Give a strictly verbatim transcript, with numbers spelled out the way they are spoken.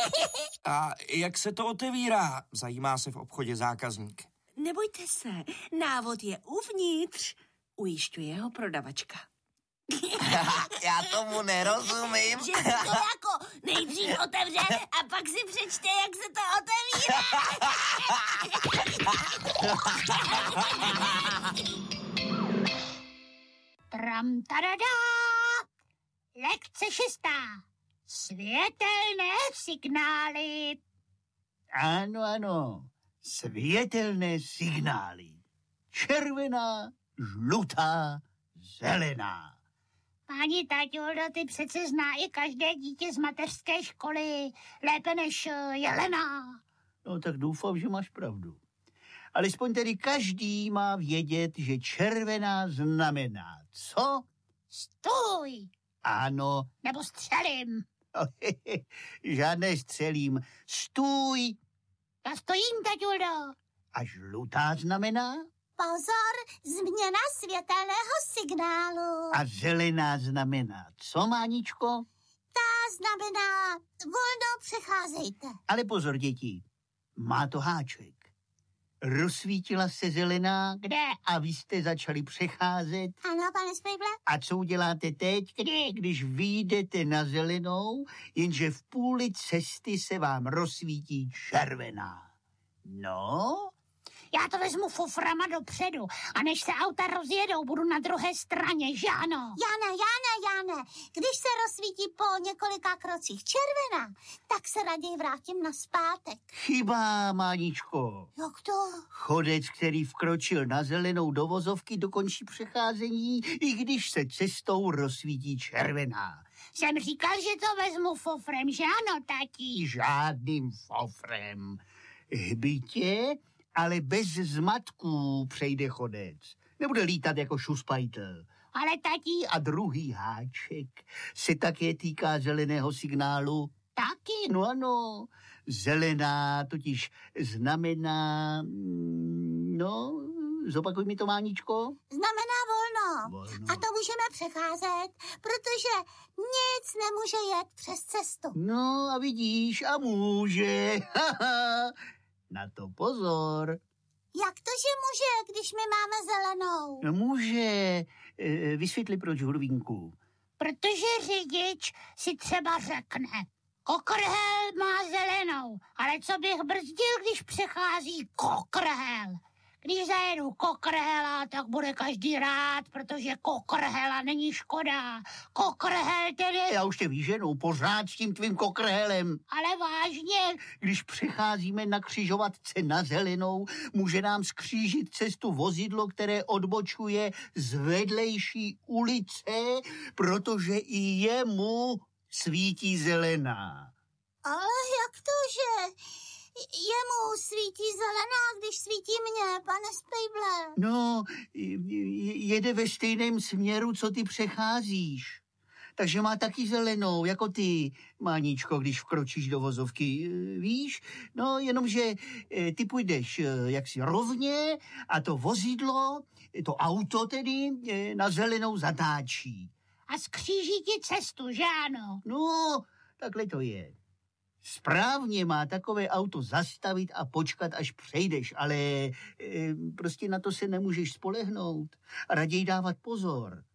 A jak se to otevírá? Zajímá se v obchodě zákazník. Nebojte se, návod je uvnitř, ujišťuje ho prodavačka. Já tomu nerozumím. Že se to jako nejdřív otevře a pak si přečte, jak se to otevírá. Tram tadadá! Lekce šestá. Světelné signály. Ano, ano. Světelné signály. Červená, žlutá, zelená. Páni Taťuldo, ty přece zná i každé dítě z mateřské školy. Lépe než uh, Jelena. No tak doufám, že máš pravdu. Alespoň tedy každý má vědět, že červená znamená co? Stůj! Ano. Nebo střelím. Žádné střelím. Stůj! Já stojím, Taťuldo. A žlutá znamená? Pozor, změna světelného signálu. A zelená znamená co, Máničko? Ta znamená volno přecházejte. Ale pozor, děti, má to háček. Rozsvítila se zelená. Kde? A vy jste začali přecházet. Ano, pane Spejble. A co uděláte teď? Kdy? Když vyjdete na zelenou, jenže v půli cesty se vám rozsvítí červená. No? Já to vezmu fuframa dopředu a než se auta rozjedou, budu na druhé straně, že ano? Jane, Jane, Jane, když se rozsvítí po několika krocích červená, tak se raději vrátím nazpátek. Chyba, Máničko. Jak to? Chodec, který vkročil na zelenou do vozovky, dokončí přecházení, i když se cestou rozsvítí červená. Jsem říkal, že to vezmu fofrem, že ano, tati? Žádným fofrem. Hbitě, ale bez zmatků přejde chodec. Nebude lítat jako šuspajtel. Ale tati... A druhý háček se také týká zeleného signálu. Taky? No ano, zelená totiž znamená... No, zopakuj mi to, Máničko. Znamená volno. volno. A to můžeme přecházet, protože nic nemůže jet přes cestu. No a vidíš, a může. Na to pozor. Jak to, že může, když my máme zelenou? No může. Vysvětli, proč, Hurvínku. Protože řidič si třeba řekne, kokrhel má zelenou, ale co bych brzdil, když přechází kokrhel? Když zajedu kokrhela, tak bude každý rád, protože kokrhela není škoda. Kokrhel tedy... Já už tě vyženu pořád s tím tvým kokrhelem. Ale vážně... Když přecházíme na křižovatce na zelenou, může nám skřížit cestu vozidlo, které odbočuje z vedlejší ulice, protože i jemu svítí zelená. Ale jak to, že... Jemu svítí zelená, když svítí mně, pane Spejble. No, jede ve stejném směru, co ty přecházíš. Takže má taky zelenou, jako ty, Máničko, když vkročíš do vozovky, víš? No, jenomže ty půjdeš jaksi rovně a to vozidlo, to auto tedy, na zelenou zatáčí. A skříží ti cestu, že ano? No, takhle to je. Správně má takové auto zastavit a počkat, až přejdeš, ale e, prostě na to se nemůžeš spolehnout. Raději dávat pozor.